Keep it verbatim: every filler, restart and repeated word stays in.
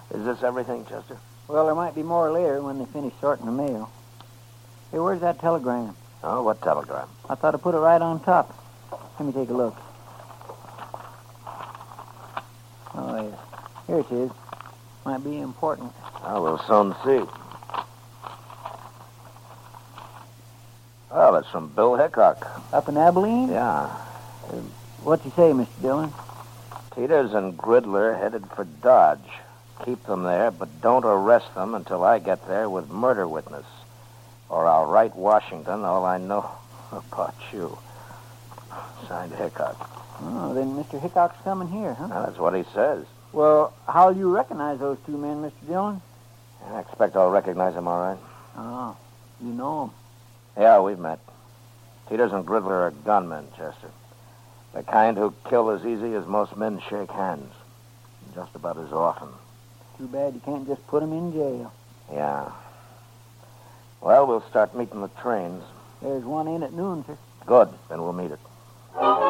Is this everything, Chester? Well, there might be more later when they finish sorting the mail. Hey, where's that telegram? Oh, what telegram? I thought I put it right on top. Let me take a look. Oh, yeah. Here it is. Might be important. Oh, we'll soon see. Oh, that's from Bill Hickok. Up in Abilene? Yeah. What's he say, Mister Dillon? Teeters and Gridler headed for Dodge. Keep them there, but don't arrest them until I get there with murder witness. Or I'll write Washington all I know about you. Signed Hickok. Oh, then Mister Hickok's coming here, huh? Now, that's what he says. Well, how'll you recognize those two men, Mister Dillon? I expect I'll recognize him all right. Oh, you know them. Yeah, we've met. Teeters and Gridler are gunmen, Chester. The kind who kill as easy as most men shake hands. Just about as often. Too bad you can't just put them in jail. Yeah. Well, we'll start meeting the trains. There's one in at noon, sir. Good. Then we'll meet it.